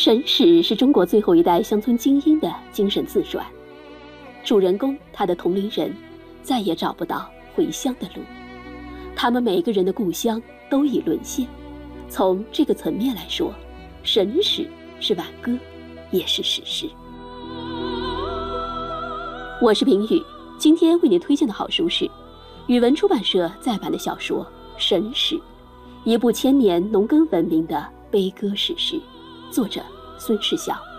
沈史是中国最后一代乡村精英的精神自传，主人公他的同龄人再也找不到回乡的路，他们每个人的故乡都已沦陷。从这个层面来说，沈史是挽歌，也是史诗。我是平宇，今天为您推荐的好书是语文出版社再版的小说《沈史》，一部1000年农耕文明的悲歌史诗，作者孙世晓。